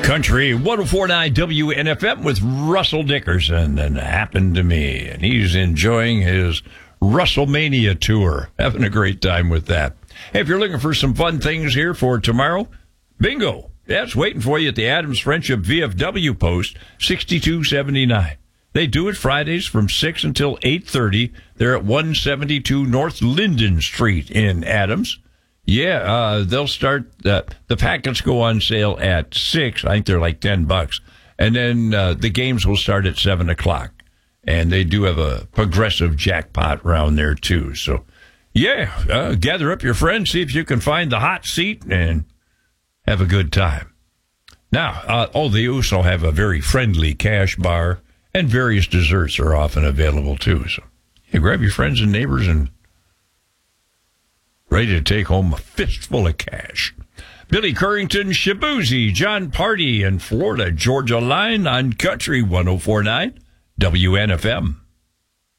Country 104.9 WNFM with Russell Dickerson and Happened to Me. And he's enjoying his WrestleMania tour. Having a great time with that. Hey, if you're looking for some fun things here for tomorrow, bingo. That's waiting for you at the Adams Friendship VFW post, 6279. They do it Fridays from 6 until 8:30. They're at 172 North Linden Street in Adams. Yeah, they'll start, the packets go on sale at 6. I think they're like $10. And then the games will start at 7 o'clock. And they do have a progressive jackpot around there, too. So, yeah, gather up your friends, see if you can find the hot seat, and have a good time. Now, they also have a very friendly cash bar, and various desserts are often available, too. So, yeah, grab your friends and neighbors and ready to take home a fistful of cash. Billy Currington, Shabuzi, John Party, and Florida Georgia Line on Country 104.9 WNFM.